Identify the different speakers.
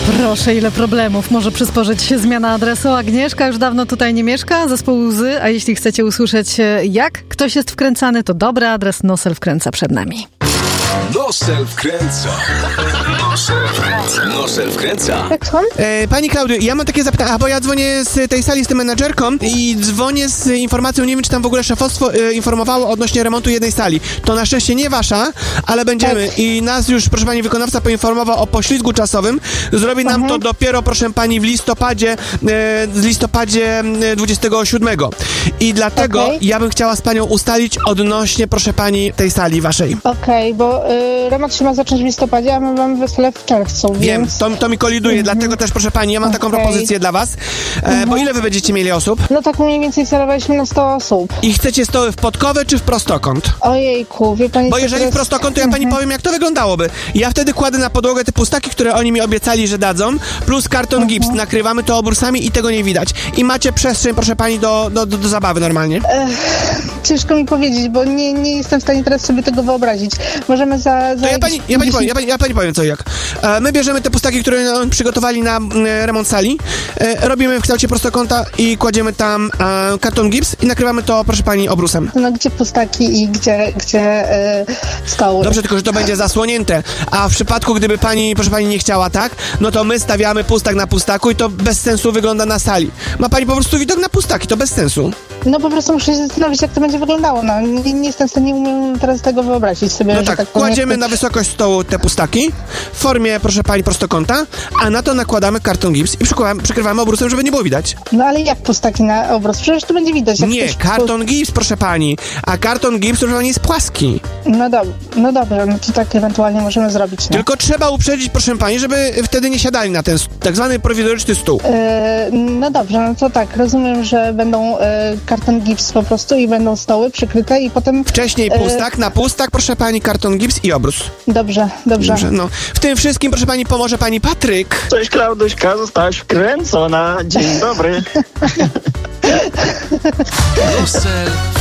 Speaker 1: Proszę, ile problemów może przysporzyć zmiana adresu. Agnieszka już dawno tutaj nie mieszka, zespół Łzy, a jeśli chcecie usłyszeć, jak ktoś jest wkręcany, to dobry adres Nosel wkręca przed nami.
Speaker 2: Nosel wkręca. Nosel wkręca.
Speaker 3: Tak, słucham?
Speaker 4: Pani Klaudio, ja mam takie zapytanie, bo ja dzwonię z tej sali z tym menadżerką i dzwonię z informacją, nie wiem, czy tam w ogóle szefostwo informowało odnośnie remontu jednej sali. To na szczęście nie wasza, ale będziemy.
Speaker 3: Tak.
Speaker 4: I nas już, proszę pani, wykonawca poinformował o poślizgu czasowym. Zrobi nam to dopiero, proszę pani, w listopadzie 27. I dlatego ja bym chciała z panią ustalić odnośnie, proszę pani, tej sali waszej.
Speaker 3: Okej, bo remont się ma zacząć w listopadzie, a my mamy wesele w czerwcu,
Speaker 4: Wiem,
Speaker 3: więc...
Speaker 4: to mi koliduje, dlatego też, proszę pani, ja mam taką propozycję dla was, bo ile wy będziecie mieli osób?
Speaker 3: No tak mniej więcej celowaliśmy na 100 osób.
Speaker 4: I chcecie stoły w podkowę czy w prostokąt?
Speaker 3: Ojejku, wie pani...
Speaker 4: Bo
Speaker 3: co
Speaker 4: jeżeli w
Speaker 3: teraz-
Speaker 4: prostokąt, to ja pani powiem, jak to wyglądałoby. Ja wtedy kładę na podłogę te pustaki, które oni mi obiecali, że dadzą, plus karton gips. Nakrywamy to obrusami i tego nie widać. I macie przestrzeń, proszę pani, do zabawy normalnie.
Speaker 3: Ciężko mi powiedzieć, bo nie jestem w stanie teraz sobie tego wyobrazić. Możemy za
Speaker 4: To ja pani powiem co i jak. My bierzemy te pustaki, które oni przygotowali na remont sali, robimy w kształcie prostokąta i kładziemy tam karton gips i nakrywamy to, proszę pani, obrusem.
Speaker 3: No gdzie pustaki i gdzie stoły?
Speaker 4: Dobrze, tylko że to będzie zasłonięte, a w przypadku, gdyby pani, proszę pani, nie chciała tak, no to my stawiamy pustak na pustaku i to bez sensu wygląda na sali. Ma pani po prostu widok na pustaki, to bez sensu.
Speaker 3: No po prostu muszę się zastanowić, jak to będzie wyglądało. No nie jestem w stanie, nie umiem teraz tego wyobrazić sobie.
Speaker 4: No
Speaker 3: że
Speaker 4: tak,
Speaker 3: powiem,
Speaker 4: kładziemy na wysokość stołu te pustaki w formie, proszę pani, prostokąta, a na to nakładamy karton gips i przykrywamy obrusem, żeby nie było widać.
Speaker 3: No ale jak pustaki na obraz? Przecież to będzie widać. Jak
Speaker 4: Nie,
Speaker 3: ktoś...
Speaker 4: karton gips, proszę pani, a karton gips, proszę pani, jest płaski.
Speaker 3: No dobrze, no to tak ewentualnie możemy zrobić. No.
Speaker 4: Tylko trzeba uprzedzić, proszę pani, żeby wtedy nie siadali na ten tak zwany prowizoryczny stół.
Speaker 3: No dobrze, no to tak, rozumiem, że będą karton gips po prostu i będą stoły przykryte i potem...
Speaker 4: Wcześniej pustak, na pustak, proszę pani, karton gips i obrus.
Speaker 3: Dobrze.
Speaker 4: No. W tym wszystkim, proszę pani, pomoże pani Patryk.
Speaker 5: Cześć Klauduśka, zostałaś wkręcona. Dzień dobry.
Speaker 2: Nosel